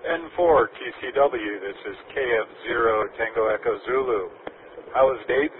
N4 TCW, this is KF0 Tango Echo Zulu. How is Dayton?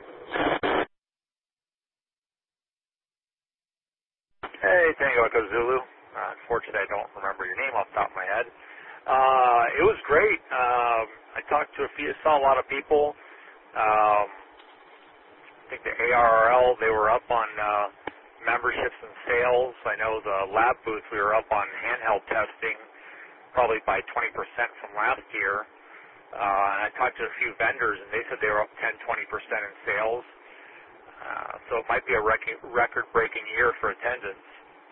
Hey, Tango Echo Zulu. Unfortunately, I don't remember your name off the top of my head. It was great. I talked to saw a lot of people. I think the ARRL, they were up on memberships and sales. I know the lab booth, we were up on handheld testing probably by 20% from last year. And I talked to a few vendors, and they said they were up 10-20% in sales. So it might be a record-breaking year for attendance.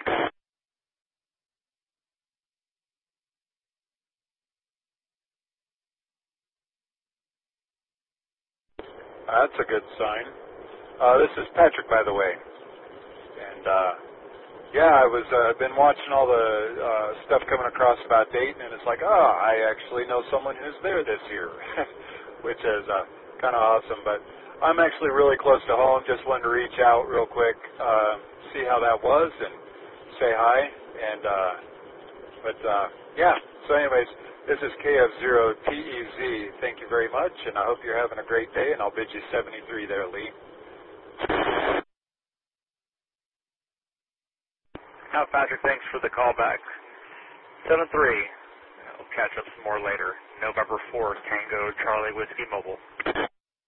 That's a good sign. This is Patrick, by the way. And, yeah, I've been watching all the stuff coming across about Dayton, and it's like, I actually know someone who's there this year, which is kind of awesome. But I'm actually really close to home. Just wanted to reach out real quick, see how that was, and say hi. And, yeah. So anyways, this is KF0TEZ. Thank you very much, and I hope you're having a great day, and I'll bid you 73 there, Lee. Now, Patrick, thanks for the call back. 7-3. We'll catch up some more later. November 4th, Tango Charlie Whiskey Mobile.